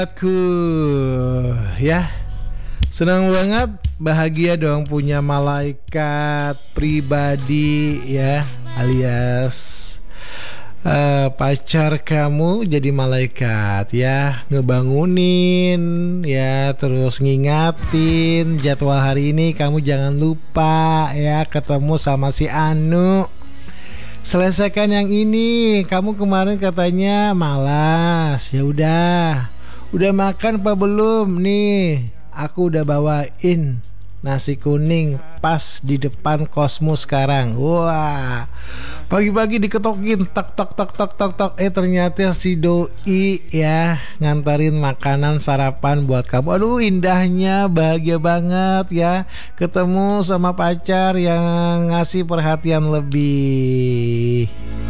Aku ya senang banget, bahagia dong punya malaikat pribadi ya, alias pacar kamu jadi malaikat ya, ngebangunin ya, terus ngingatin jadwal hari ini kamu jangan lupa ya ketemu sama si Anu. Selesaikan yang ini, kamu kemarin katanya malas. Ya udah makan apa belum nih? Aku udah bawain nasi kuning pas di depan kosmu sekarang. Wah, pagi-pagi diketokin tok tok tok tok tok tok. Ternyata si doi ya nganterin makanan sarapan buat kamu. Aduh, indahnya, bahagia banget ya ketemu sama pacar yang ngasih perhatian lebih.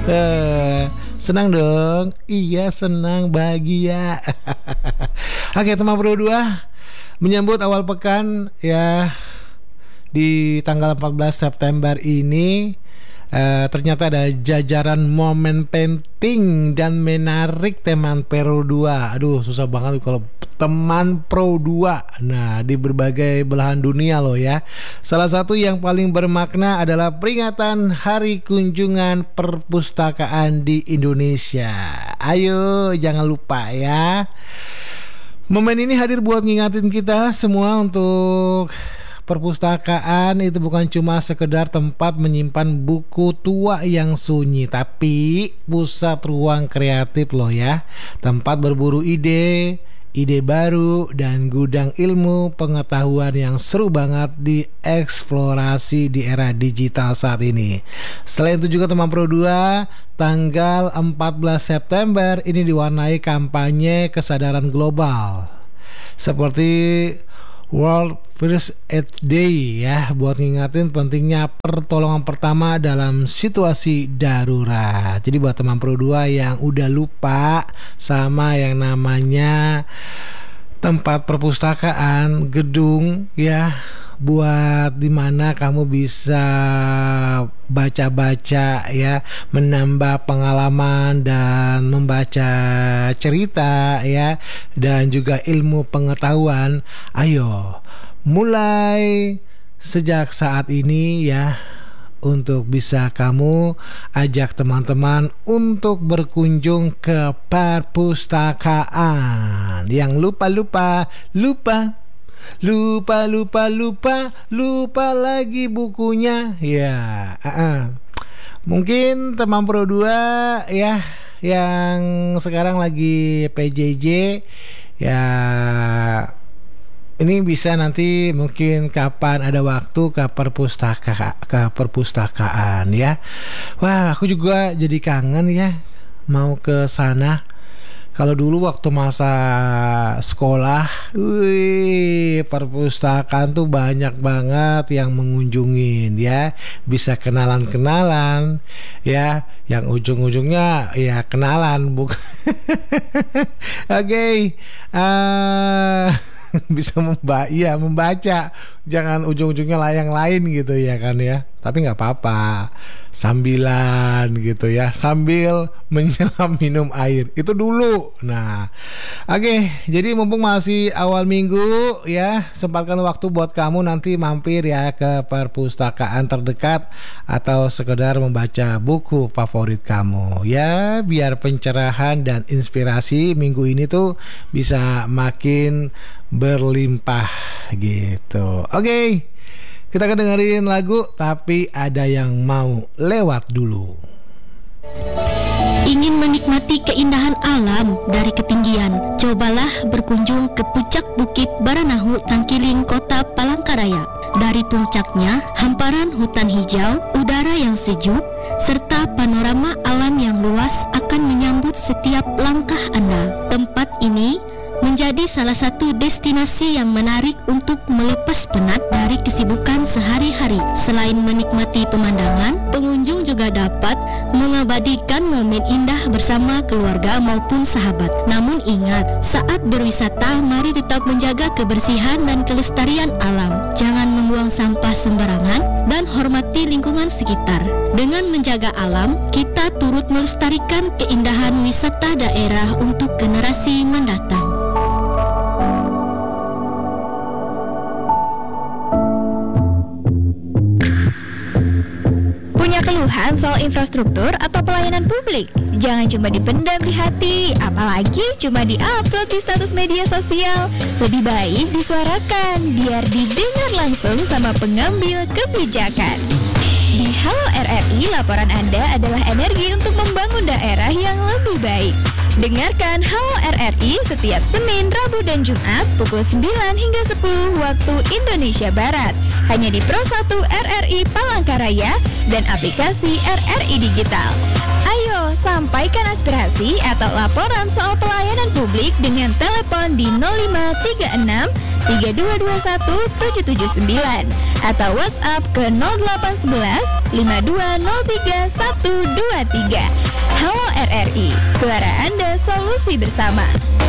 Senang dong. Iya, senang, bahagia. Oke, teman berdua, menyambut awal pekan ya, di tanggal 14 September ini ternyata ada jajaran momen penting dan menarik teman Pro 2. Aduh, susah banget kalau teman Pro 2. Nah, di berbagai belahan dunia loh ya. Salah satu yang paling bermakna adalah peringatan Hari Kunjungan Perpustakaan di Indonesia. Ayo, jangan lupa ya. Momen ini hadir buat ngingatin kita semua untuk perpustakaan itu bukan cuma sekedar tempat menyimpan buku tua yang sunyi, tapi pusat ruang kreatif loh ya. Tempat berburu ide baru, dan gudang ilmu pengetahuan yang seru banget dieksplorasi di era digital saat ini. Selain itu juga teman Pro 2, tanggal 14 September ini diwarnai kampanye kesadaran global seperti World First Aid Day ya, buat ngingatin pentingnya pertolongan pertama dalam situasi darurat. Jadi buat teman Pro 2 yang udah lupa sama yang namanya tempat perpustakaan, gedung ya, buat dimana kamu bisa baca-baca ya, menambah pengalaman dan membaca cerita ya, dan juga ilmu pengetahuan. Ayo mulai sejak saat ini ya, untuk bisa kamu ajak teman-teman untuk berkunjung ke perpustakaan. Yang lupa lagi bukunya ya. Mungkin teman Pro 2 ya yang sekarang lagi PJJ ya, ini bisa nanti mungkin kapan ada waktu ke perpustakaan ya. Wah, aku juga jadi kangen ya mau ke sana. Kalau dulu waktu masa sekolah, perpustakaan tuh banyak banget yang mengunjungin ya, bisa kenalan-kenalan ya, yang ujung-ujungnya ya kenalan bukan. Oke. Bisa membaca, jangan ujung-ujungnya yang lain gitu ya kan ya. Tapi nggak apa-apa, sambilan gitu ya, sambil menyelam minum air itu dulu. Nah, oke, jadi mumpung masih awal minggu ya, sempatkan waktu buat kamu nanti mampir ya ke perpustakaan terdekat atau sekedar membaca buku favorit kamu ya, biar pencerahan dan inspirasi minggu ini tuh bisa makin berlimpah gitu. Oke, kita akan dengerin lagu, tapi ada yang mau lewat dulu. Ingin menikmati keindahan alam dari ketinggian? Cobalah berkunjung ke puncak Bukit Baranahu Tangkiling, Kota Palangkaraya. Dari puncaknya, hamparan hutan hijau, udara yang sejuk, serta panorama alam yang luas akan menyambut setiap langkah Anda. Tempat ini menjadi salah satu destinasi yang menarik untuk melepas penat dari kesibukan sehari-hari. Selain menikmati pemandangan, pengunjung juga dapat mengabadikan momen indah bersama keluarga maupun sahabat. Namun ingat, saat berwisata, mari tetap menjaga kebersihan dan kelestarian alam. Jangan membuang sampah sembarangan dan hormati lingkungan sekitar. Dengan menjaga alam, kita turut melestarikan keindahan wisata daerah untuk generasi mendatang. keresahan soal infrastruktur atau pelayanan publik? Jangan cuma dipendam di hati, apalagi cuma di-upload di status media sosial. Lebih baik disuarakan, biar didengar langsung sama pengambil kebijakan. Di Halo RRI, laporan Anda adalah energi untuk membangun daerah yang lebih baik. Dengarkan Halo RRI setiap Senin, Rabu, dan Jumat pukul 9 hingga 10 waktu Indonesia Barat. Hanya di Pro 1 RRI Palangkaraya dan aplikasi RRI Digital. Ayo, sampaikan aspirasi atau laporan soal pelayanan publik dengan telepon di 0536 3221 779 atau WhatsApp ke 0811 5203 123. Halo RRI, suara Anda, solusi bersama.